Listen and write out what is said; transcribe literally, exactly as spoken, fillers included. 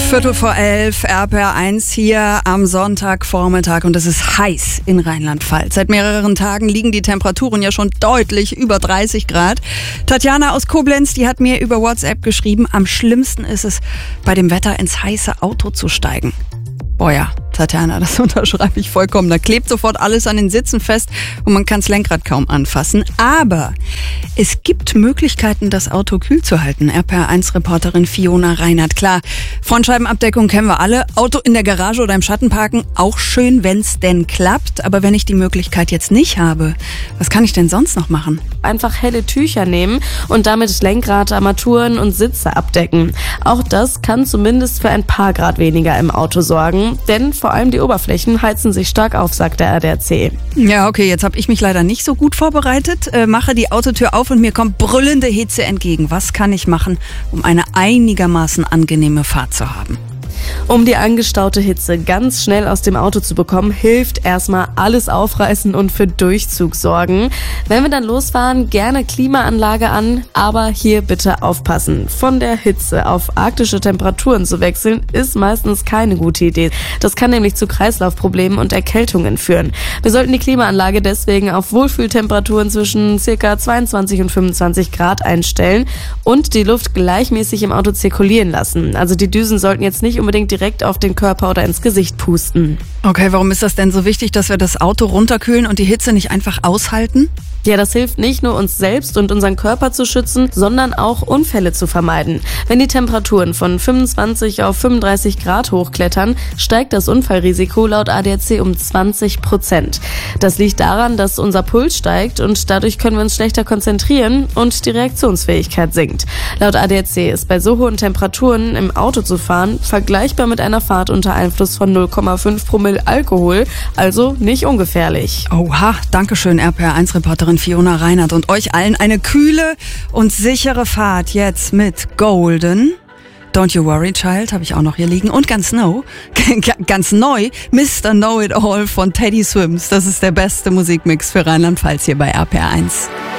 Viertel vor elf, R P R eins hier am Sonntagvormittag und es ist heiß in Rheinland-Pfalz. Seit mehreren Tagen liegen die Temperaturen ja schon deutlich über dreißig Grad. Tatjana aus Koblenz, die hat mir über WhatsApp geschrieben, am schlimmsten ist es, bei dem Wetter ins heiße Auto zu steigen. Boah ja, Tatjana, das unterschreibe ich vollkommen. Da klebt sofort alles an den Sitzen fest und man kann das Lenkrad kaum anfassen. Aber es gibt Möglichkeiten, das Auto kühl zu halten. R P R eins Reporterin Fiona Reinhardt. Klar, Frontscheibenabdeckung kennen wir alle. Auto in der Garage oder im Schatten parken, auch schön, wenn es denn klappt. Aber wenn ich die Möglichkeit jetzt nicht habe, was kann ich denn sonst noch machen? Einfach helle Tücher nehmen und damit Lenkrad, Armaturen und Sitze abdecken. Auch das kann zumindest für ein paar Grad weniger im Auto sorgen, denn vor allem die Oberflächen heizen sich stark auf, sagt der A D A C. Ja, okay, jetzt habe ich mich leider nicht so gut vorbereitet. Äh, mache die Autotür auf und mir kommt brüllende Hitze entgegen. Was kann ich machen, um eine einigermaßen angenehme Fahrt zu haben? Um die angestaute Hitze ganz schnell aus dem Auto zu bekommen, hilft erstmal alles aufreißen und für Durchzug sorgen. Wenn wir dann losfahren, gerne Klimaanlage an, aber hier bitte aufpassen. Von der Hitze auf arktische Temperaturen zu wechseln, ist meistens keine gute Idee. Das kann nämlich zu Kreislaufproblemen und Erkältungen führen. Wir sollten die Klimaanlage deswegen auf Wohlfühltemperaturen zwischen ca. zweiundzwanzig und fünfundzwanzig Grad einstellen und die Luft gleichmäßig im Auto zirkulieren lassen. Also die Düsen sollten jetzt nicht unbedingt direkt auf den Körper oder ins Gesicht pusten. Okay, warum ist das denn so wichtig, dass wir das Auto runterkühlen und die Hitze nicht einfach aushalten? Ja, das hilft nicht nur uns selbst und unseren Körper zu schützen, sondern auch Unfälle zu vermeiden. Wenn die Temperaturen von fünfundzwanzig auf fünfunddreißig Grad hochklettern, steigt das Unfallrisiko laut A D A C um zwanzig Prozent. Das liegt daran, dass unser Puls steigt und dadurch können wir uns schlechter konzentrieren und die Reaktionsfähigkeit sinkt. Laut A D A C ist bei so hohen Temperaturen im Auto zu fahren vergleichbar mit einer Fahrt unter Einfluss von null Komma fünf Promille Alkohol, also nicht ungefährlich. Oha, dankeschön R P R eins Reporterin Fiona Reinhardt und euch allen eine kühle und sichere Fahrt jetzt mit Golden. Don't You Worry Child habe ich auch noch hier liegen und ganz neu, ganz neu, Mister Know It All von Teddy Swims. Das ist der beste Musikmix für Rheinland-Pfalz hier bei R P R eins.